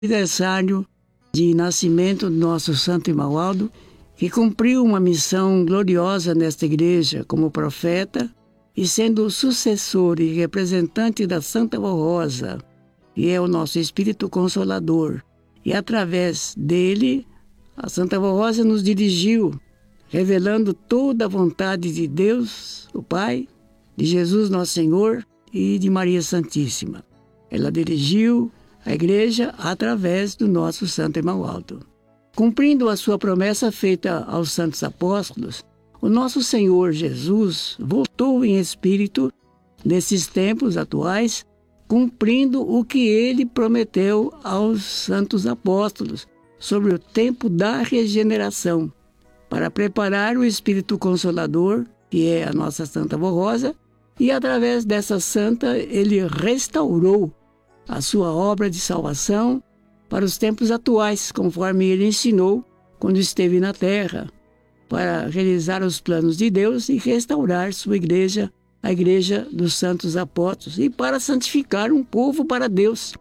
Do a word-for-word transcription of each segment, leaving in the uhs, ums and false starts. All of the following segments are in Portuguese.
aniversário de nascimento do nosso Santo Irmão Aldo, que cumpriu uma missão gloriosa nesta igreja como profeta e sendo o sucessor e representante da Santa Vó Rosa, que é o nosso Espírito Consolador. E através dele, a Santa Vó Rosa nos dirigiu, revelando toda a vontade de Deus, o Pai, de Jesus Nosso Senhor e de Maria Santíssima. Ela dirigiu a igreja através do nosso Santo Irmão Aldo. Cumprindo a sua promessa feita aos santos apóstolos, o nosso Senhor Jesus voltou em espírito nesses tempos atuais, cumprindo o que ele prometeu aos santos apóstolos sobre o tempo da regeneração, para preparar o Espírito Consolador, que é a nossa Santa Vó Rosa, e através dessa santa ele restaurou a sua obra de salvação para os tempos atuais, conforme ele ensinou quando esteve na terra, para realizar os planos de Deus e restaurar sua igreja, a igreja dos santos apóstolos, e para santificar um povo para Deus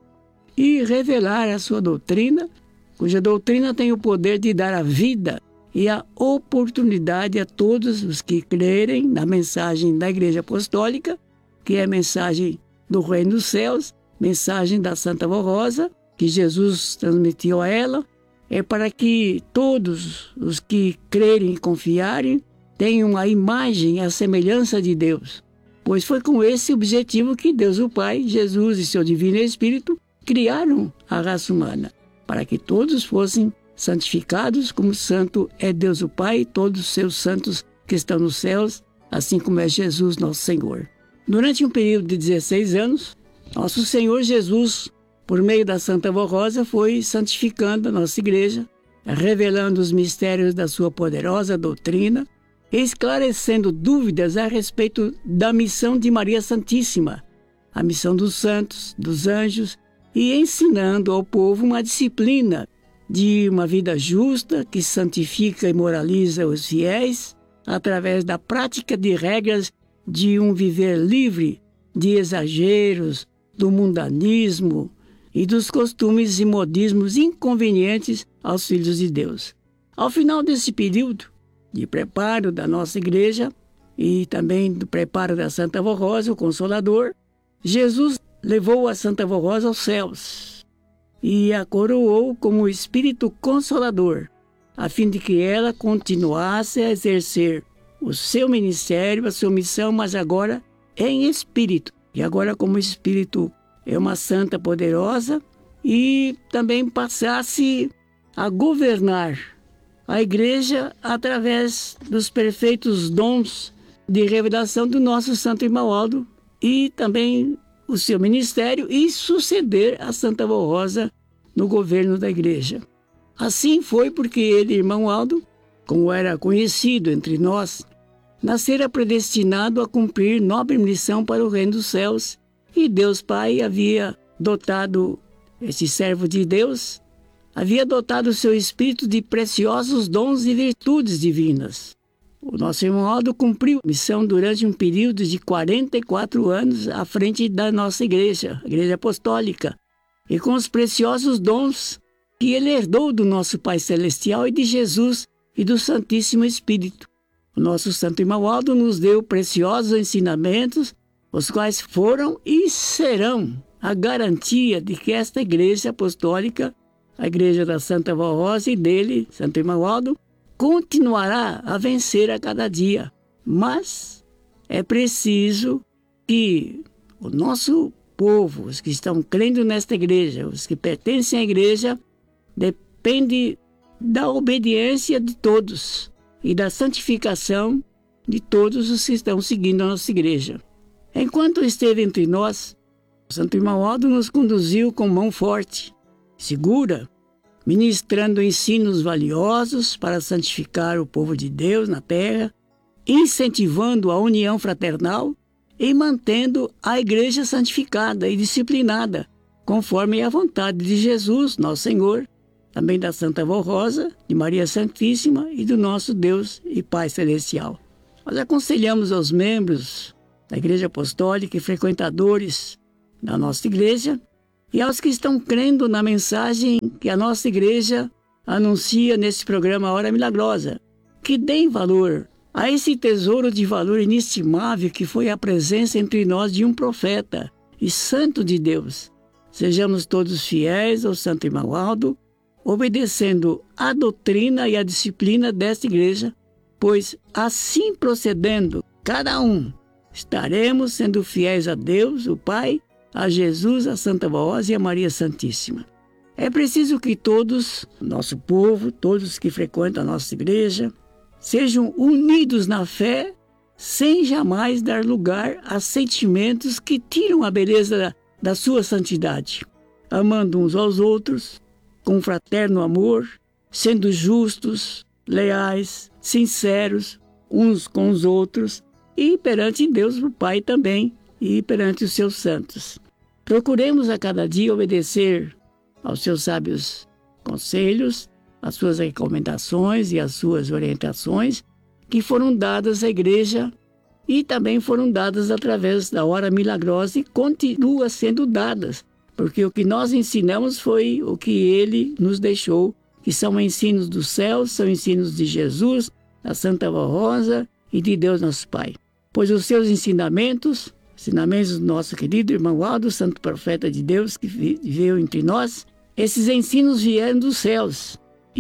e revelar a sua doutrina, cuja doutrina tem o poder de dar a vida e a oportunidade a todos os que crerem na mensagem da Igreja Apostólica, que é a mensagem do Reino dos Céus, mensagem da Santa Vó Rosa, que Jesus transmitiu a ela, é para que todos os que crerem e confiarem tenham a imagem e a semelhança de Deus. Pois foi com esse objetivo que Deus o Pai, Jesus e seu Divino Espírito criaram a raça humana, para que todos fossem santificados como santo é Deus o Pai e todos os seus santos que estão nos céus, assim como é Jesus nosso Senhor. Durante um período de dezesseis anos, nosso Senhor Jesus, por meio da Santa Vó Rosa, foi santificando a nossa igreja, revelando os mistérios da sua poderosa doutrina, esclarecendo dúvidas a respeito da missão de Maria Santíssima, a missão dos santos, dos anjos, e ensinando ao povo uma disciplina de uma vida justa que santifica e moraliza os fiéis através da prática de regras de um viver livre de exageros, do mundanismo e dos costumes e modismos inconvenientes aos filhos de Deus. Ao final desse período de preparo da nossa igreja e também do preparo da Santa Vó Rosa, o Consolador, Jesus levou a Santa Vó Rosa aos céus e a coroou como Espírito Consolador, a fim de que ela continuasse a exercer o seu ministério, a sua missão, mas agora em espírito. E agora como Espírito é uma santa poderosa e também passasse a governar a igreja através dos perfeitos dons de revelação do nosso Santo Irmão Aldo e também o seu ministério e suceder a Santa Vó Rosa no governo da igreja. Assim foi porque ele, Irmão Aldo, como era conhecido entre nós, nascera predestinado a cumprir nobre missão para o reino dos céus, e Deus Pai havia dotado este servo de Deus, havia dotado o seu espírito de preciosos dons e virtudes divinas. O nosso Irmão Aldo cumpriu a missão durante um período de quarenta e quatro anos à frente da nossa igreja, a Igreja Apostólica, e com os preciosos dons que ele herdou do nosso Pai Celestial e de Jesus e do Santíssimo Espírito. O nosso Santo Irmão Aldo nos deu preciosos ensinamentos, os quais foram e serão a garantia de que esta Igreja Apostólica, a Igreja da Santa Vó Rosa e dele, Santo Irmão Aldo, continuará a vencer a cada dia. Mas é preciso que o nosso povo, os que estão crendo nesta igreja, os que pertencem à igreja, depende da obediência de todos e da santificação de todos os que estão seguindo a nossa igreja. Enquanto esteve entre nós, o Santo Irmão Aldo nos conduziu com mão forte, segura, ministrando ensinos valiosos para santificar o povo de Deus na terra, incentivando a união fraternal e mantendo a igreja santificada e disciplinada, conforme a vontade de Jesus, nosso Senhor, também da Santa Vó Rosa, de Maria Santíssima e do nosso Deus e Pai Celestial. Nós aconselhamos aos membros da Igreja Apostólica e frequentadores da nossa igreja e aos que estão crendo na mensagem que a nossa igreja anuncia nesse programa Hora Milagrosa, que deem valor a esse tesouro de valor inestimável que foi a presença entre nós de um profeta e santo de Deus. Sejamos todos fiéis ao Santo Irmão Aldo, obedecendo a doutrina e a disciplina desta igreja, pois assim procedendo, cada um, estaremos sendo fiéis a Deus, o Pai, a Jesus, a Santa Voz e a Maria Santíssima. É preciso que todos, nosso povo, todos que frequentam a nossa igreja, sejam unidos na fé, sem jamais dar lugar a sentimentos que tiram a beleza da, da sua santidade, amando uns aos outros, com fraterno amor, sendo justos, leais, sinceros, uns com os outros, e perante Deus o Pai também, e perante os seus santos. Procuremos a cada dia obedecer aos seus sábios conselhos, às suas recomendações e às suas orientações, que foram dadas à igreja e também foram dadas através da Hora Milagrosa e continuam sendo dadas, porque o que nós ensinamos foi o que ele nos deixou, que são ensinos dos céus, são ensinos de Jesus, da Santa Vó Rosa e de Deus nosso Pai. Pois os seus ensinamentos, ensinamentos do nosso querido irmão Aldo, santo profeta de Deus que viveu entre nós, esses ensinos vieram dos céus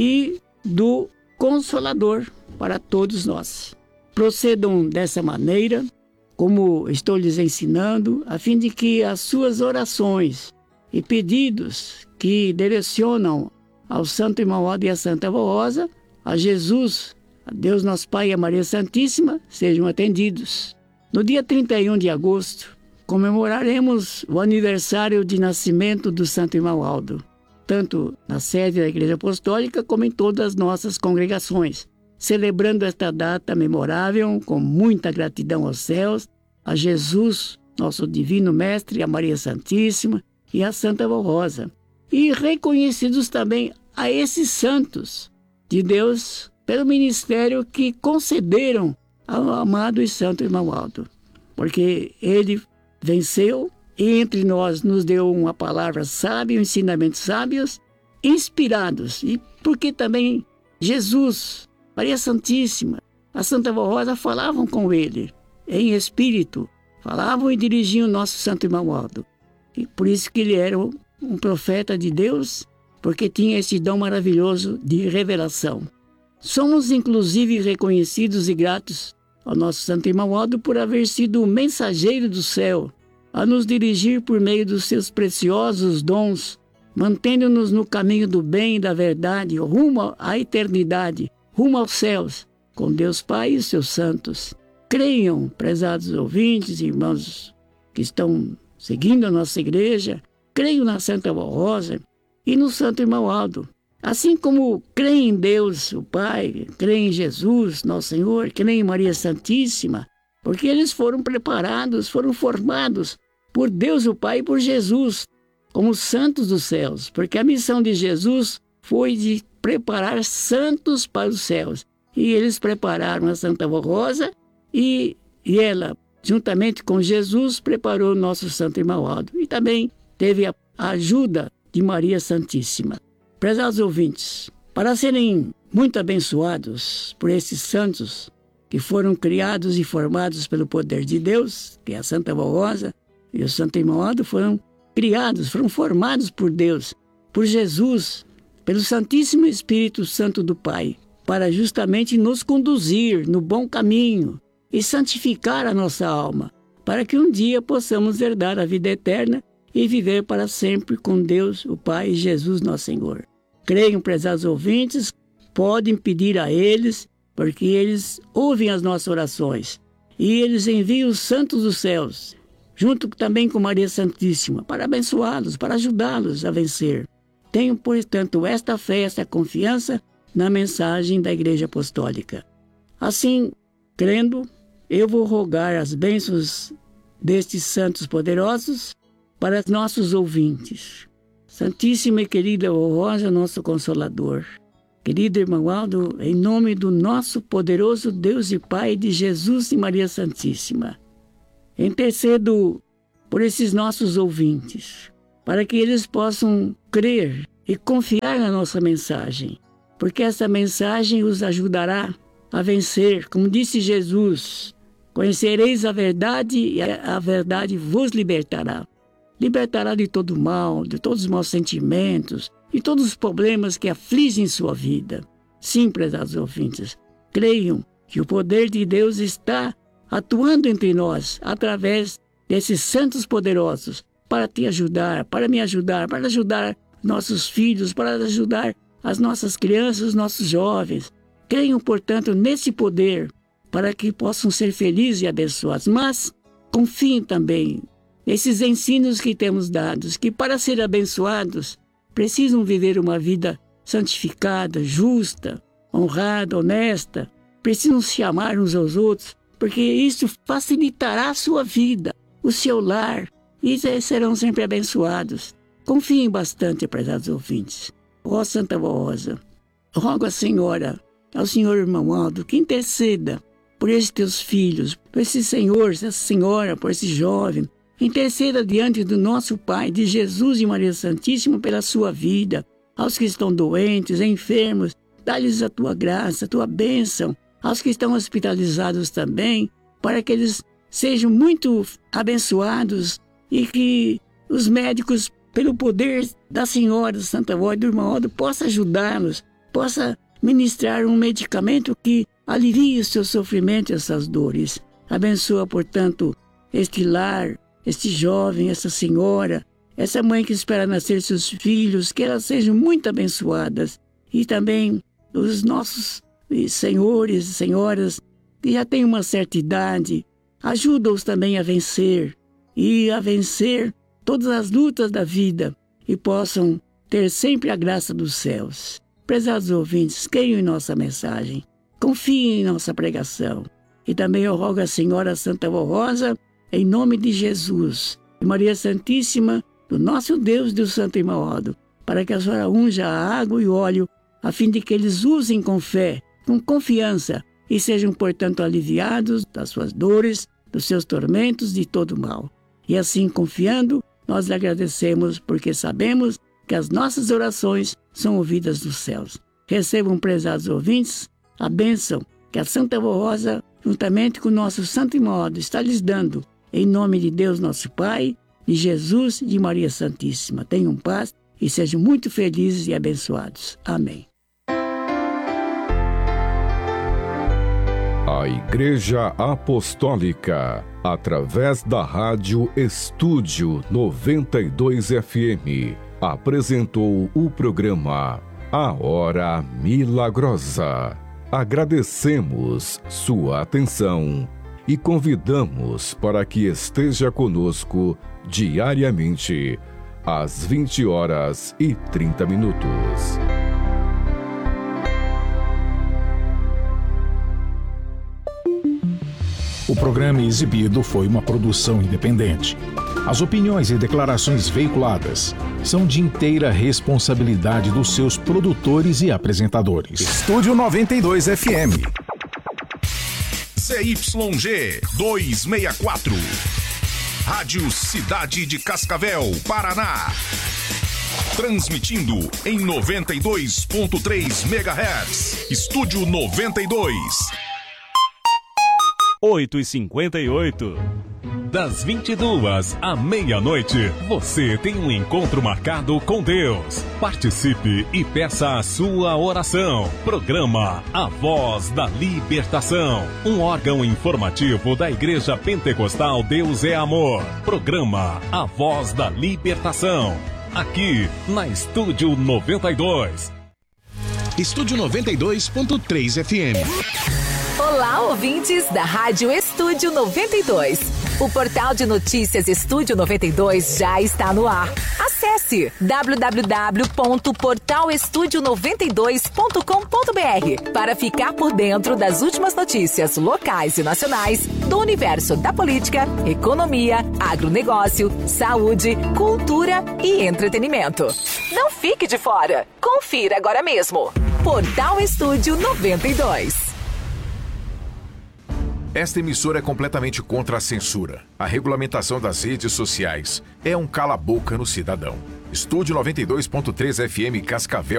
e do Consolador para todos nós. Procedam dessa maneira, como estou lhes ensinando, a fim de que as suas orações e pedidos que direcionam ao Santo Irmão Aldo e à Santa Vó Rosa, a Jesus, a Deus nosso Pai e a Maria Santíssima, sejam atendidos. No dia trinta e um de agosto, comemoraremos o aniversário de nascimento do Santo Irmão Aldo, tanto na sede da Igreja Apostólica como em todas as nossas congregações, celebrando esta data memorável com muita gratidão aos céus, a Jesus, nosso Divino Mestre, a Maria Santíssima e a Santa Vó Rosa, e reconhecidos também a esses santos de Deus pelo ministério que concederam ao amado e santo Irmão Aldo, porque ele venceu e entre nós nos deu uma palavra sábia, ensinamentos sábios, inspirados, e porque também Jesus, Maria Santíssima, a Santa Vó Rosa falavam com ele, em espírito, falavam e dirigiam o nosso Santo Irmão Aldo. E por isso que ele era um profeta de Deus, porque tinha esse dom maravilhoso de revelação. Somos inclusive reconhecidos e gratos ao nosso Santo Irmão Aldo por haver sido o mensageiro do céu, a nos dirigir por meio dos seus preciosos dons, mantendo-nos no caminho do bem e da verdade, rumo à eternidade, rumo aos céus, com Deus Pai e os seus santos. Creiam, prezados ouvintes e irmãos que estão seguindo a nossa igreja, creiam na Santa Vó Rosa e no Santo Irmão Aldo. Assim como creem em Deus, o Pai, creem em Jesus, nosso Senhor, creem em Maria Santíssima, porque eles foram preparados, foram formados por Deus, o Pai, e por Jesus, como santos dos céus, porque a missão de Jesus foi de preparar santos para os céus. E eles prepararam a Santa Vó Rosa e, e ela, juntamente com Jesus, preparou o nosso Santo Irmão Aldo. E também teve a ajuda de Maria Santíssima. Prezados ouvintes, para serem muito abençoados por esses santos que foram criados e formados pelo poder de Deus, que é a Santa Vó Rosa e o Santo Irmão Aldo, foram criados, foram formados por Deus, por Jesus, pelo Santíssimo Espírito Santo do Pai, para justamente nos conduzir no bom caminho e santificar a nossa alma, para que um dia possamos herdar a vida eterna e viver para sempre com Deus, o Pai e Jesus, nosso Senhor. Creiam, prezados ouvintes, podem pedir a eles, porque eles ouvem as nossas orações. E eles enviam os santos dos céus, junto também com Maria Santíssima, para abençoá-los, para ajudá-los a vencer. Tenham, portanto, esta fé, esta confiança na mensagem da Igreja Apostólica. Assim, crendo, eu vou rogar as bênçãos destes santos poderosos para nossos ouvintes. Santíssima e querida Vó Rosa, nosso Consolador, querido Irmão Aldo, em nome do nosso poderoso Deus e Pai, de Jesus e Maria Santíssima, intercedo por esses nossos ouvintes, para que eles possam crer e confiar na nossa mensagem, porque essa mensagem os ajudará a vencer. Como disse Jesus, conhecereis a verdade e a verdade vos libertará. Libertará de todo mal, de todos os maus sentimentos, de todos os problemas que afligem sua vida. Sim, prezados ouvintes, creiam que o poder de Deus está atuando entre nós, através desses santos poderosos, para te ajudar, para me ajudar, para ajudar nossos filhos, para ajudar as nossas crianças, os nossos jovens. Creiam, portanto, nesse poder, para que possam ser felizes e abençoados. Mas confiem também nesses ensinos que temos dados, que para ser abençoados, precisam viver uma vida santificada, justa, honrada, honesta. Precisam se amar uns aos outros, porque isso facilitará a sua vida, o seu lar, e serão sempre abençoados. Confiem bastante, prezados ouvintes. Ó Santa Rosa, rogo à Senhora, ao Senhor Irmão Aldo, que interceda por esses teus filhos, por esse Senhor, essa Senhora, por esse jovem. Interceda diante do nosso Pai, de Jesus e Maria Santíssima, pela sua vida. Aos que estão doentes, enfermos, dá-lhes a tua graça, a tua bênção. Aos que estão hospitalizados também, para que eles sejam muito abençoados e que os médicos, pelo poder da Senhora Santa Voz do Irmão Aldo, possa ajudá-los, possa ministrar um medicamento que alivie o seu sofrimento e essas dores. Abençoa, portanto, este lar, este jovem, essa senhora, essa mãe que espera nascer seus filhos, que elas sejam muito abençoadas. E também os nossos senhores e senhoras que já têm uma certa idade, ajuda-os também a vencer e a vencer todas as lutas da vida e possam ter sempre a graça dos céus. Prezados ouvintes, creiam em nossa mensagem, confiem em nossa pregação. E também eu rogo à Senhora Santa Rosa, em nome de Jesus e Maria Santíssima, do nosso Deus e do Santo Irmão Aldo, para que a Senhora unja a água e o óleo, a fim de que eles usem com fé, com confiança, e sejam, portanto, aliviados das suas dores, dos seus tormentos, de todo mal. E assim, confiando, nós lhe agradecemos, porque sabemos que as nossas orações são ouvidas dos céus. Recebam, prezados ouvintes, a bênção que a Santa Rosa, juntamente com o nosso Santo Irmão Aldo, está lhes dando, em nome de Deus nosso Pai, de Jesus e de Maria Santíssima. Tenham paz e sejam muito felizes e abençoados. Amém. A Igreja Apostólica, através da Rádio Estúdio noventa e dois F M, apresentou o programa A Hora Milagrosa. Agradecemos sua atenção e convidamos para que esteja conosco diariamente, às vinte horas e trinta minutos. O programa exibido foi uma produção independente. As opiniões e declarações veiculadas são de inteira responsabilidade dos seus produtores e apresentadores. Estúdio noventa e dois F M. C Y G duzentos e sessenta e quatro. Rádio Cidade de Cascavel, Paraná. Transmitindo em noventa e dois ponto três megahertz. Estúdio noventa e dois. oito e cinquenta e oito. Das vinte e duas à meia-noite, você tem um encontro marcado com Deus. Participe e peça a sua oração. Programa A Voz da Libertação, um órgão informativo da Igreja Pentecostal Deus é Amor. Programa A Voz da Libertação, aqui na Estúdio noventa e dois. Estúdio noventa e dois ponto três F M. Olá, ouvintes da Rádio Estúdio noventa e dois. O portal de notícias Estúdio noventa e dois já está no ar. Acesse w w w ponto portal estúdio noventa e dois ponto com ponto b r para ficar por dentro das últimas notícias locais e nacionais do universo da política, economia, agronegócio, saúde, cultura e entretenimento. Não fique de fora. Confira agora mesmo. Portal Estúdio noventa e dois. Esta emissora é completamente contra a censura. A regulamentação das redes sociais é um cala-boca no cidadão. Estúdio noventa e dois ponto três F M Cascavel.